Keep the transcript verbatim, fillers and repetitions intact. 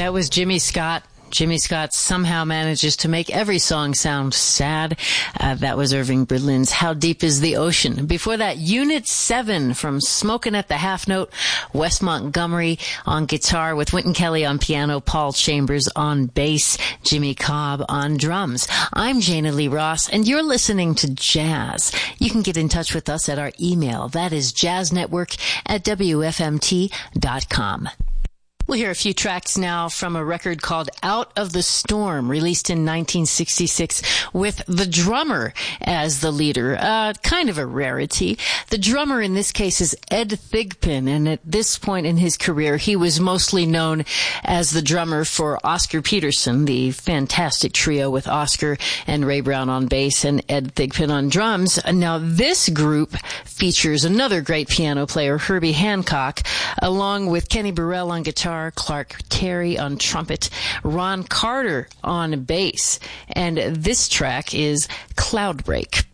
That was Jimmy Scott. Jimmy Scott somehow manages to make every song sound sad. Uh, that was Irving Berlin's How Deep Is the Ocean. Before that, Unit seven from Smokin' at the Half Note, Wes Montgomery on guitar with Wynton Kelly on piano, Paul Chambers on bass, Jimmy Cobb on drums. I'm Jana Lee Ross, and you're listening to Jazz. You can get in touch with us at our email. That is jazznetwork at W F M T dot com. We'll hear a few tracks now from a record called Out of the Storm, released in nineteen sixty-six with the drummer as the leader. Uh, kind of a rarity. The drummer in this case is Ed Thigpen, and at this point in his career, he was mostly known as the drummer for Oscar Peterson, the fantastic trio with Oscar and Ray Brown on bass and Ed Thigpen on drums. Now, this group features another great piano player, Herbie Hancock, along with Kenny Burrell on guitar, Clark Terry on trumpet, Ron Carter on bass, and this track is Cloudbreak.